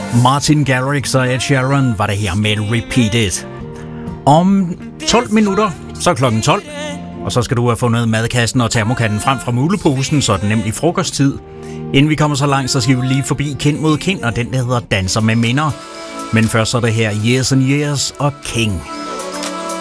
Martin Garrix og Ed Sheeran var det her med Repeat It. Om 12 minutter, så er klokken 12, og så skal du have fundet madkassen og termokatten frem fra muleposen, så er det nemlig frokosttid. Inden vi kommer så langt, så skal vi lige forbi Kind mod Kind, og den der hedder Danser med minder. Men først så er det her Years and Years og King.